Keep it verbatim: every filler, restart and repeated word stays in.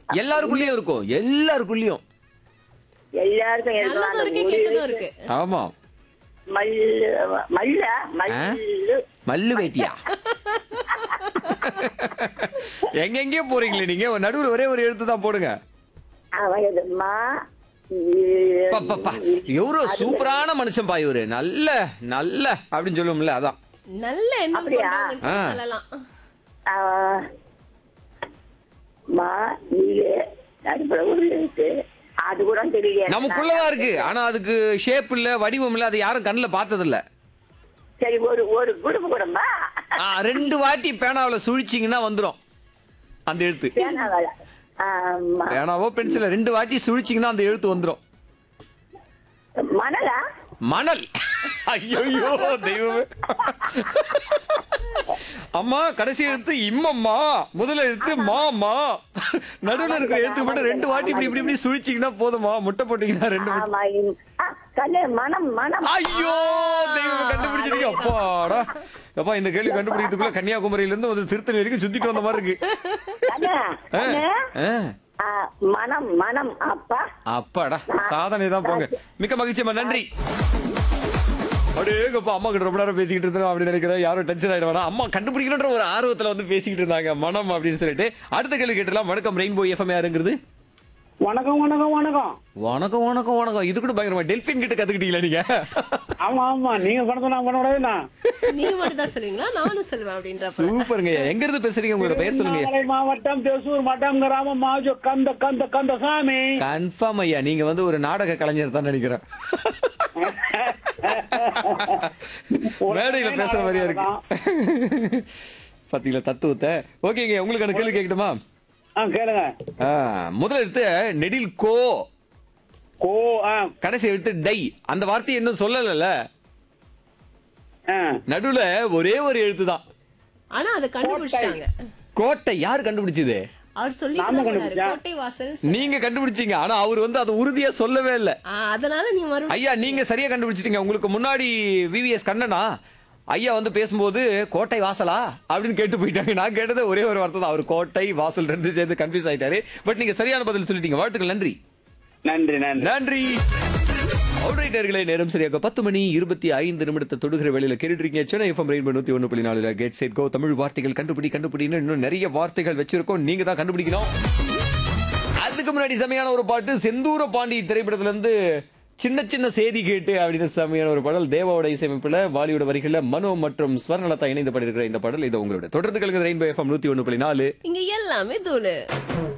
எல்லாருக்குள்ளயும் இருக்கும், எல்லாருக்குள்ளயும். எல்லாருக்கும் நல்லதும் இருக்கலாம். இருக்கு கெட்டதும் இருக்கு. ஆமா. மல்லு மல்ல மல்லு மல்லு வேட்டியா? எங்க எங்கேயோ போறீங்களே நீங்க, நடுவுல ஒரே ஒரு எழுத்து தான் போடுங்க. வயதுமா பா, பா, பா. எவ்வளவு சூப்பரான மனுஷன் பா இவரு. நல்ல நல்ல அப்படின்னு சொல்லுவோம்ல, அதான். நல்ல எண்ணம் அப்படியா? கொண்டவங்கன்னு ஆ. சொல்லலாம். மா நீங்க நடுப்புற ஒரு எழுத்து அது கூட தெரியல. நமக்குள்ளதான் இருக்கு, ஆனா அதுக்கு ஷேப் இல்ல, வடிவம் இல்ல, அது யாரும் கண்ணுல பார்த்தது இல்ல. சரி, ஒரு ஒரு குடும்ப குடும்பா ஆ, ரெண்டு வாட்டி பேனாவில சுழிச்சிங்கன்னா வந்துரும் அந்த எழுத்து. பேனாவால. ஆமா. பேனாவோ பென்சில ரெண்டு வாட்டி சுழிச்சிங்கன்னா அந்த எழுத்து வந்துரும். மணலா? மணல். ஐயோ தெய்வமே. அம்மா கடைசி எழுத்து இம்மம்மா, முதல் எழுத்து மாமா, நடுவுல இருக்க எழுத்து மட்டும் ரெண்டு வாட்டி இப்படி இப்படி இப்படி சுழிச்சிங்கன்னா போதுமா, முட்டை போட்டீங்கன்னா ரெண்டு முட்டை. ஆமா. இம்- ஆ, கண்ணு மனம் மனம். ஐயோ தெய்வமே, கண்டுபிடிச்சிருக்கீங்க. அப்பாடா. அப்பா, இந்த கேள்வி கண்டுபிடிக்கிறதுக்குள்ள கன்னியாகுமரியில இருந்து வந்து திருத்தணி வரைக்கும் சுத்திட்டு வந்த மாதிரி இருக்கு. கண்ணு, ஆ, கண்ணு. ஆ. ஆ, மனம் மனம் அப்பா. அப்பாடா, சாதனை தான் போங்க. மிக்க மகிழ்ச்சியம்மா, நன்றி. அப்படியேப்பா, அம்மா கிட்ட ரொம்ப நேரம் பேசிக்கிட்டு இருந்தோம் அப்படின்னு நினைக்கிறேன். யாரும் டென்ஷன் ஆயிடுவாங்க, அம்மா கண்டுபிடிக்கணுன்ற ஒரு ஆர்வத்துல வந்து பேசிக்கிட்டு இருந்தாங்க மனம் அப்படின்னு சொல்லிட்டு. அடுத்த கேள்வி கேட்டலாம். வணக்கம் ரெயின்போ எஃப்எம், யாருங்கிறது? வணக்கம் வணக்கம் வணக்கம் வணக்கம் வணக்கம் வணக்கம். இது கூட பயங்கரமா டெல்பின் கிட்ட கத்துக்கிட்டீங்களா நீங்க? ஆமா ஆமா, நீங்க படத்தை நான் பண்ண கூடாதுண்ணா. நீங்க மட்டும் தான் சொல்லுவீங்களா? நானும் சொல்லுவேன் அப்படின்றப்ப. சூப்பருங்க. எங்க இருந்து பேசுறீங்க? உங்களோட பெயர் சொல்லுங்க. திருவண்ணாமலை மாவட்டம் தேசூர் மட்டம் கிராமம் மாஜோ கந்த கந்த கந்த சாமி. கன்ஃபார்ம் ஐயா, நீங்க வந்து ஒரு நாடக கலைஞர் தான் நினைக்கிறேன். மேடையில பேசுற மாதிரியா இருக்கு. பாத்தீங்களா தத்துவத்தை? ஓகேங்க, உங்களுக்கான கேள்வி கேட்கட்டுமா? ஆ, கேளுங்க. ஆ, முதல் எழுத்து நெடில் கோ, கோ. ஆ, கடைசி எழுத்து டை. அந்த வார்த்தையை இன்னும் சொல்லல. ஆ. நடுவுல ஒரே ஒரு எழுத்து தான். ஆனா அதை கண்டுபிடிச்சாங்க. கோட்டை யார் கண்டுபிடிச்சது? அவர் சொல்லி நாம போனாரு, கண்டுபிடிச்சா? கோட்டை வாசல். நீங்க கண்டுபிடிச்சீங்க, ஆனா அவர் வந்து அதை உறுதியா சொல்லவே இல்ல. ஆ, அதனால நீ மறுபடியும் ஐயா, நீங்க சரியா கண்டுபிடிச்சிட்டீங்க. உங்களுக்கு முன்னாடி விவிஎஸ் கண்ணனா ஐயா வந்து பேசும்போது கோட்டை வாசலா அப்படின்னு கேட்டு போயிட்டாங்க. நான் கேட்டது ஒரே ஒரு வார்த்தை தான். அவர் கோட்டை வாசல் ரெண்டு சேர்ந்து கன்ஃபியூஸ் ஆயிட்டாரு. பட் நீங்க சரியான பதில் சொல்லிட்டீங்க. வாழ்த்துக்கள், நன்றி. நன்றி நன்றி நன்றி. ஆல்ரைட்டர்களே, நேரம் சரியாக பத்து மணி இருபத்தி ஐந்து நிமிடத்தை தொடுகிற வேலையில கேட்டுட்டு இருக்கீங்க. சென்னை எஃப்எம் ரெயின்போ நூத்தி ஒண்ணு புள்ளி நாலுல கெட் செட் கோ தமிழ் வார்த்தைகள் கண்டுபிடி கண்டுபிடின்னு இன்னும் நிறைய வார்த்தைகள் வச்சிருக்கோம். நீங்க தான் கண்டுபிடிக்கணும். அதுக்கு முன்னாடி செமையான ஒரு பாட்டு, செந்தூர பாண்டி திரைப்படத்துல இருந்து சின்ன சின்ன செய்தி கேட்டு அப்படின்னு செமையான ஒரு பாடல். தேவாவோட இசையமைப்புல, வாலியோட வரிகள்ல மனோ மற்றும் ஸ்வர்ணலதா இணைந்து பாடியிருக்கிற இந்த பாடல். இது உங்களோட தொடர்ந்து கலந்து ரெயின்போ எஃப்எம் நூத்தி ஒண்ணு புள்ளி நாலு. இங்க எல்லாமே தூளு.